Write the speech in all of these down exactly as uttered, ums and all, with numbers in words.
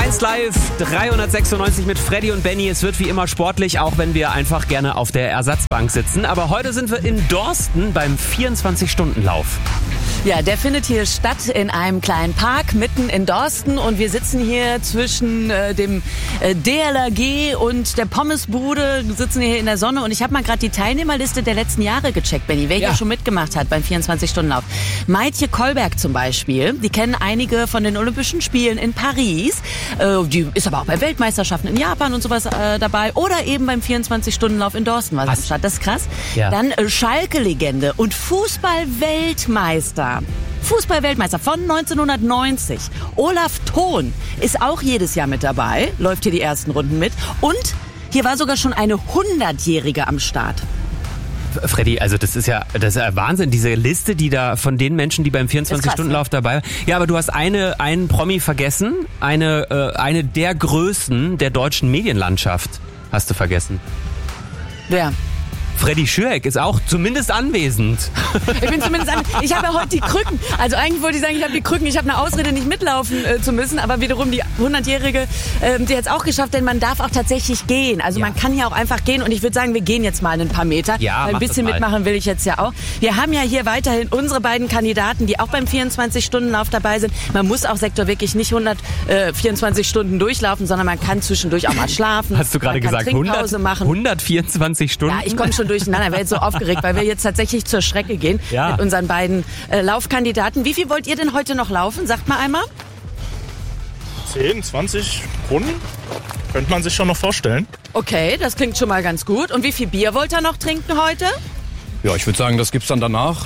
eins Live dreihundertsechsundneunzig mit Freddy und Benny. Es wird wie immer sportlich, auch wenn wir einfach gerne auf der Ersatzbank sitzen. Aber heute sind wir in Dorsten beim vierundzwanzig-Stunden-Lauf. Ja, der findet hier statt in einem kleinen Park mitten in Dorsten und wir sitzen hier zwischen äh, dem äh, D L R G und der Pommesbude, sitzen hier in der Sonne und ich habe mal gerade die Teilnehmerliste der letzten Jahre gecheckt, Benny, wer ja. hier schon mitgemacht hat beim vierundzwanzig-Stunden-Lauf. Maitje Kolberg zum Beispiel, die kennen einige von den Olympischen Spielen in Paris, äh, die ist aber auch bei Weltmeisterschaften in Japan und sowas äh, dabei oder eben beim vierundzwanzig-Stunden-Lauf in Dorsten war sie statt. Das ist krass. Ja. Dann äh, Schalke-Legende und Fußball-Weltmeister. Fußball-Weltmeister von neunzehnhundertneunzig. Olaf Thon ist auch jedes Jahr mit dabei, läuft hier die ersten Runden mit. Und hier war sogar schon eine hundertjährige am Start. Freddy, also das ist ja das ist ja Wahnsinn, diese Liste, die da von den Menschen, die beim vierundzwanzig-Stunden-Lauf dabei waren. Ja, aber du hast eine, einen Promi vergessen, eine, äh, eine der Größen der deutschen Medienlandschaft hast du vergessen. Wer? Freddy Schürek ist auch zumindest anwesend. Ich bin zumindest an. Ich habe ja heute die Krücken. Also eigentlich wollte ich sagen, ich habe die Krücken. Ich habe eine Ausrede, nicht mitlaufen äh, zu müssen. Aber wiederum die hundertjährige, äh, die hat es auch geschafft, denn man darf auch tatsächlich gehen. Also ja. man kann ja auch einfach gehen. Und ich würde sagen, wir gehen jetzt mal ein paar Meter. Ja, weil ein bisschen mitmachen will ich jetzt ja auch. Wir haben ja hier weiterhin unsere beiden Kandidaten, die auch beim vierundzwanzig-Stunden-Lauf dabei sind. Man muss auch Sektor wirklich nicht hundertvierundzwanzig Stunden durchlaufen, sondern man kann zwischendurch auch mal schlafen. Hast du gerade gesagt, hundert, machen. hundertvierundzwanzig Stunden? Ja, ich komme schon durcheinander. Ich wäre jetzt so aufgeregt, weil wir jetzt tatsächlich zur Strecke gehen ja. mit unseren beiden äh, Laufkandidaten. Wie viel wollt ihr denn heute noch laufen? Sagt mal einmal. zehn, zwanzig Runden? Könnte man sich schon noch vorstellen. Okay, das klingt schon mal ganz gut. Und wie viel Bier wollt ihr noch trinken heute? Ja, ich würde sagen, das gibt's dann danach.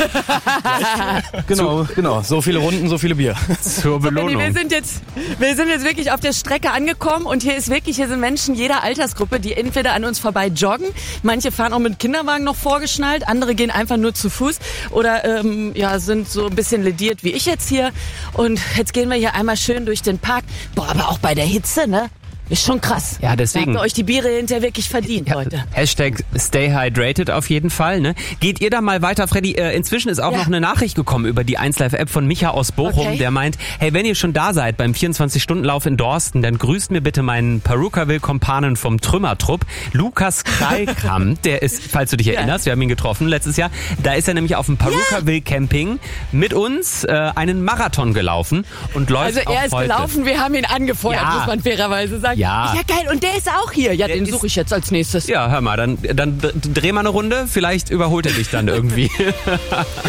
genau, genau. So viele Runden, so viele Bier. Zur Belohnung. So, Benni, wir sind jetzt, wir sind jetzt wirklich auf der Strecke angekommen und hier ist wirklich, hier sind Menschen jeder Altersgruppe, die entweder an uns vorbei joggen. Manche fahren auch mit Kinderwagen noch vorgeschnallt, andere gehen einfach nur zu Fuß oder ähm, ja, sind so ein bisschen lediert wie ich jetzt hier. Und jetzt gehen wir hier einmal schön durch den Park. Boah, aber auch bei der Hitze, ne? Ist schon krass. Ja, deswegen. Da habt ihr euch die Biere hinterher wirklich verdient ja, heute. Hashtag Stay Hydrated auf jeden Fall. Ne? Geht ihr da mal weiter, Freddy? Äh, inzwischen ist auch ja. noch eine Nachricht gekommen über die eins Live App von Micha aus Bochum, okay. der meint, hey, wenn ihr schon da seid beim vierundzwanzig-Stunden-Lauf in Dorsten, dann grüßt mir bitte meinen Perukaville-Kompanen vom Trümmertrupp, Lukas Kreilkamp. Der ist, falls du dich erinnerst, ja. wir haben ihn getroffen letztes Jahr, da ist er nämlich auf dem Perukaville-Camping mit uns äh, einen Marathon gelaufen und läuft Also er auch ist heute. gelaufen, wir haben ihn angefeuert, Ja. muss man fairerweise sagen. Ja. Ja, geil. Und der ist auch hier. Ja, Der den ist- suche ich jetzt als nächstes. Ja, hör mal, dann, dann dreh mal eine Runde, vielleicht überholt er dich dann irgendwie.